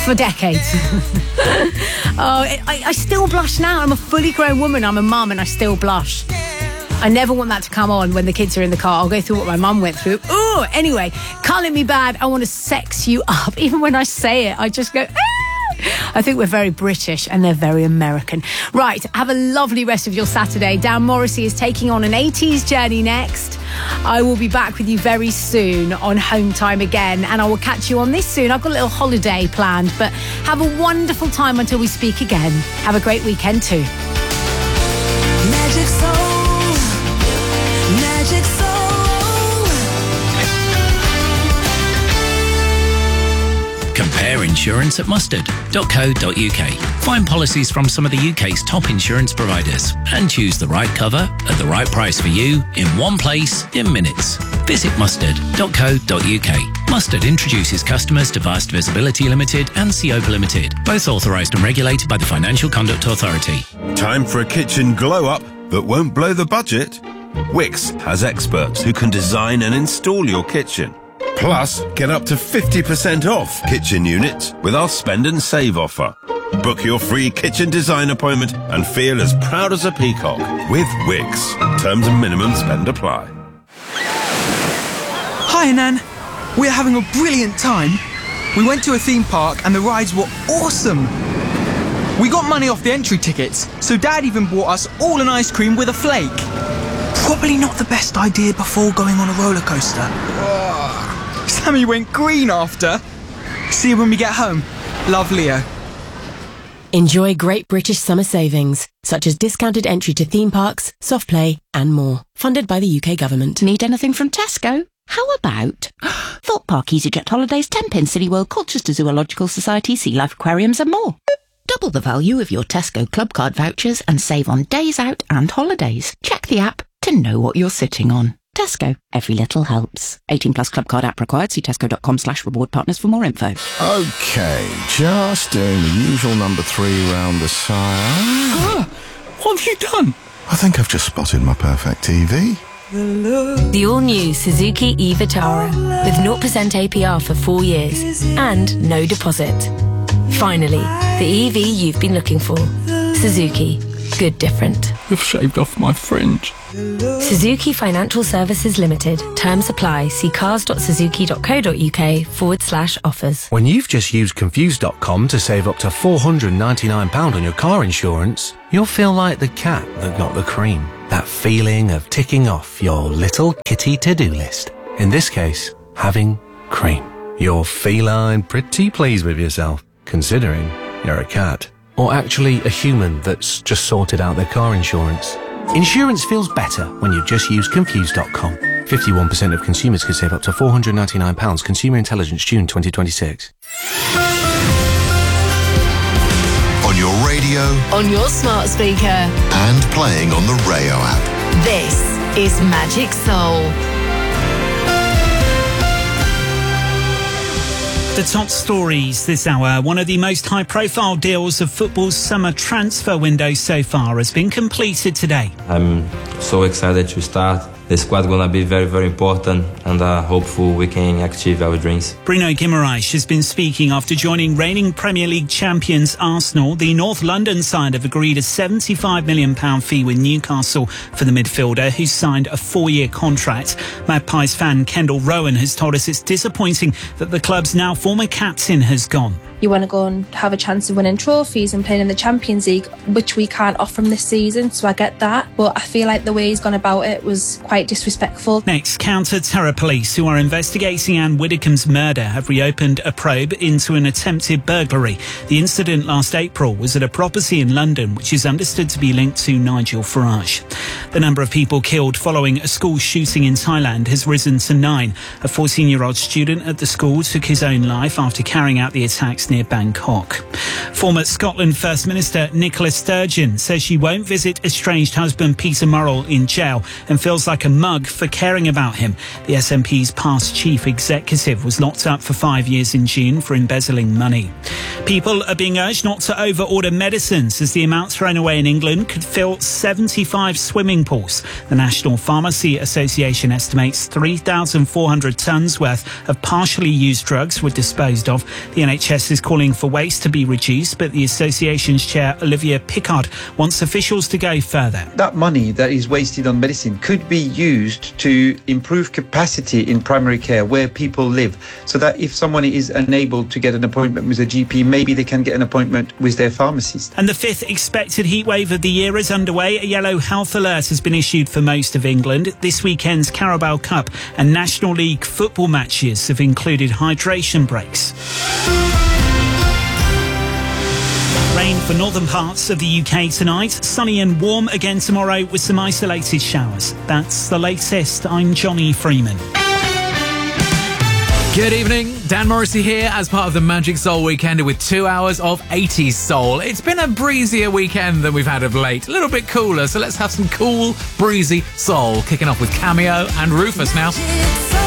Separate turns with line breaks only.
for decades. I still blush now. I'm a fully grown woman. I'm a mum and I still blush. I never want that to come on when the kids are in the car. I'll go through what my mum went through. Ooh, anyway, can't let me bad. I want to sex you up. Even when I say it, I just go, I think we're very British and they're very American. Right, have a lovely rest of your Saturday. Dan Morrissey is taking on an 80s journey next. I will be back with you very soon on Home Time again, and I will catch you on this soon. I've got a little holiday planned, but have a wonderful time until we speak again. Have a great weekend too.
Magic Soul, Magic Soul.
Compare insurance at mustard.co.uk. Find policies from some of the UK's top insurance providers and choose the right cover at the right price for you in one place in minutes. Visit mustard.co.uk. Mustard introduces customers to Vast Visibility Limited and Seopa Limited, both authorised and regulated by the Financial Conduct Authority.
Time for a kitchen glow-up that won't blow the budget? Wix has experts who can design and install your kitchen. Plus, get up to 50% off kitchen units with our Spend and Save offer. Book your free kitchen design appointment and feel as proud as a peacock with Wix. Terms and minimum spend apply.
Hi, Nan. We're having a brilliant time. We went to a theme park and the rides were awesome. We got money off the entry tickets, so Dad even bought us all an ice cream with a flake. Probably not the best idea before going on a roller coaster. Sammy went green after. See you when we get home. Love, Leo.
Enjoy great British summer savings, such as discounted entry to theme parks, soft play and more. Funded by the UK government.
Need anything from Tesco? How about Thorpe Park, EasyJet Holidays, Tenpin, Cityworld, Colchester Zoological Society, Sea Life Aquariums and more. Double the value of your Tesco Club Card vouchers and save on days out and holidays. Check the app to know what you're sitting on. Tesco, every little helps. 18 plus Club Card app required. See tesco.com/reward partners for more info.
Okay, just doing the usual number 3 round the sire.
What have you done?
I think I've just spotted my perfect EV.
The all-new Suzuki e-Vitara with 0% APR for 4 years and no deposit. Finally, the EV you've been looking for. Suzuki. Good different.
You've shaved off my fringe.
Suzuki Financial Services Limited. Terms apply. See cars.suzuki.co.uk/offers.
When you've just used Confused.com to save up to £499 on your car insurance, you'll feel like the cat that got the cream. That feeling of ticking off your little kitty to-do list. In this case, having cream. You're feline pretty pleased with yourself, considering you're a cat. Or actually a human that's just sorted out their car insurance. Insurance feels better when you just use Confused.com. 51% of consumers could save up to £499. Consumer Intelligence, June 2026.
On your radio.
On your smart speaker.
And playing on the Rayo app.
This is Magic Soul.
The top stories this hour. One of the most high-profile deals of football's summer transfer window so far has been completed today.
I'm so excited to start. The squad gonna be very, very important, and hopeful we can achieve our dreams.
Bruno Guimaraes has been speaking after joining reigning Premier League champions Arsenal. The North London side have agreed a £75 million fee with Newcastle for the midfielder, who signed a 4-year contract. Magpies fan Kendall Rowan has told us it's disappointing that the club's now former captain has gone.
You want to go and have a chance of winning trophies and playing in the Champions League, which we can't offer him this season, so I get that. But I feel like the way he's gone about it was quite disrespectful.
Next, counter-terror police who are investigating Anne Widdecombe's murder have reopened a probe into an attempted burglary. The incident last April was at a property in London, which is understood to be linked to Nigel Farage. The number of people killed following a school shooting in Thailand has risen to 9. A 14-year-old student at the school took his own life after carrying out the attacks near Bangkok. Former Scotland First Minister Nicola Sturgeon says she won't visit estranged husband Peter Murrell in jail and feels like a mug for caring about him. The SNP's past chief executive was locked up for 5 years in June for embezzling money. People are being urged not to over-order medicines as the amount thrown away in England could fill 75 swimming pools. The National Pharmacy Association estimates 3,400 tonnes worth of partially used drugs were disposed of. The NHS is calling for waste to be reduced, but the association's chair, Olivia Pickard, wants officials to go further.
That money that is wasted on medicine could be used to improve capacity in primary care where people live, so that if someone is unable to get an appointment with a GP, maybe they can get an appointment with their pharmacist.
And the fifth expected heatwave of the year is underway. A yellow health alert has been issued for most of England. This weekend's Carabao Cup and National League football matches have included hydration breaks. Rain for northern parts of the UK tonight. Sunny and warm again tomorrow with some isolated showers. That's the latest. I'm Johnny Freeman.
Good evening, Dan Morrissey here as part of the Magic Soul Weekend with 2 hours of 80s soul. It's been a breezier weekend than we've had of late. A little bit cooler, so let's have some cool, breezy soul. Kicking off with Cameo and Rufus now.